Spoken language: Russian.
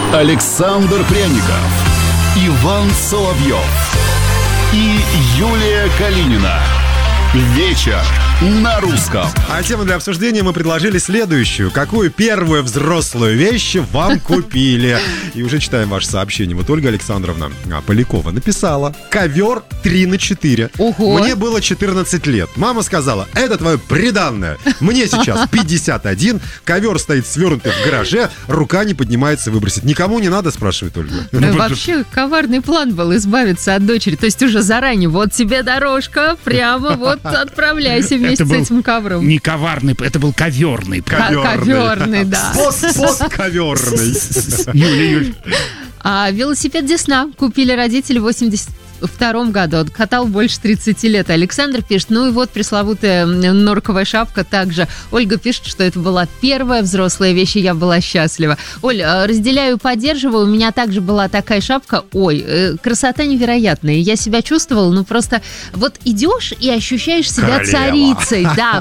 Александр Пряников, Иван Соловьев и Юлия Калинина. Вечер на русском. А тему для обсуждения мы предложили следующую. Какую первую взрослую вещь вам купили? И уже читаем ваше сообщение. Вот Ольга Александровна Полякова написала: ковер 3x4. Ого. Мне было 14 лет. Мама сказала: это твое приданное. Мне сейчас 51. Ковер стоит свернутый в гараже. Рука не поднимается выбросить. Никому не надо, спрашивает Ольга. Вообще коварный план был избавиться от дочери. То есть уже заранее: вот тебе дорожка, прямо вот отправляйся вместе с этим ковром. Не коварный, это был коверный. Коверный, да. Пост-коверный. Юль. А велосипед Десна купили родители в 82 году. Он катал больше 30 лет. Александр пишет: ну и вот пресловутая норковая шапка также. Ольга пишет, что это была первая взрослая вещь, и я была счастлива. Оль, разделяю и поддерживаю. У меня также была такая шапка. Ой, красота невероятная. Я себя чувствовала, ну просто вот идешь и ощущаешь себя королева. царицей. Да,